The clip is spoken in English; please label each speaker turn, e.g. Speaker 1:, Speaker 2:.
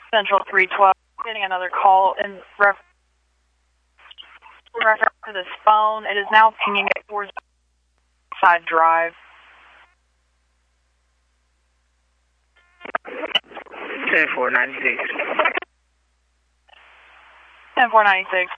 Speaker 1: Central 312, getting another call in reference to this phone. It is now pinging it towards side drive.
Speaker 2: 10496.
Speaker 1: 10496.